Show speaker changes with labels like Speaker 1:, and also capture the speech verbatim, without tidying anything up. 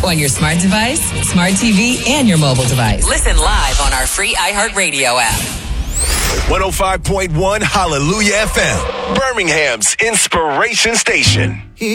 Speaker 1: On your smart device, smart T V, and your mobile device. Listen live on our free iHeartRadio app.
Speaker 2: one oh five point one Hallelujah F M, Birmingham's inspiration station.